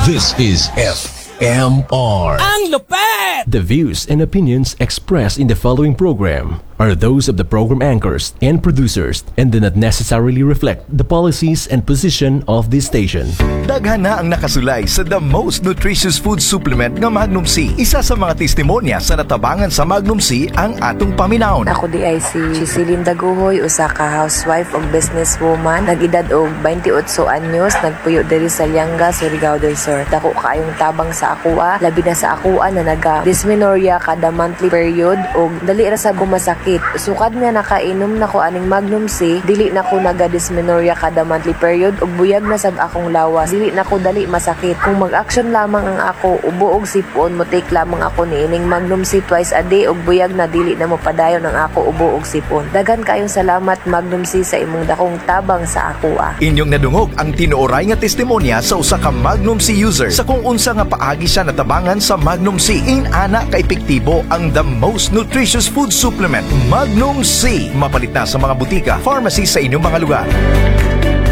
This is FMR. Ang lupet! The views and opinions expressed in the following program are those of the program anchors and producers and do not necessarily reflect the policies and position of this station. Daghan na ang nakasulay sa the most nutritious food supplement nga Magnum C. Isa sa mga testimonya sa natabangan sa Magnum C ang atong paminawon. Ako di ay si Chisilin Daguhoy, usa ka housewife o businesswoman. Nag-edad og 28 anyos, nagpuyo diri sa Lianga, Surigao del Sur. Dako kaayong tabang sa akua, labi na sa akua na naga-dysmenorrhea kada monthly period og dali ra sa gumasakit. Sukad nga nakainom na ko aning Magnum C, dili na ko naga-dysmenorrhea kada monthly period ug buyag na sab akong lawas. Dili na ko dali masakit. Kung mag-action lamang ang ako, ubo og sipon, mo take lamang ako ni ining Magnum C twice a day ug buyag na dili na mo padayon ang ako ubo og sipon. Daghan kayong salamat Magnum C sa imong dakong tabang sa akua. Inyong nadungog ang tinuoray nga testimonya sa usa ka Magnum C user sa kung unsa nga paagi siya natabangan sa Magnum C. Ana ka epektibo ang the most nutritious food supplement Magnum C. Mapalit na sa mga butika, pharmacy sa inyong mga lugar.